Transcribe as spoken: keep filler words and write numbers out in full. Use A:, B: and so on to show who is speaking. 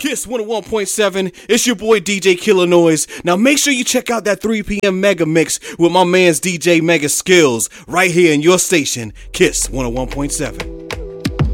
A: Kiss one oh one point seven, it's your boy D J Killer Noise. Now make sure you check out that three p.m. Mega Mix with my man's D J Mega Skills right here in your station, Kiss one oh one point seven.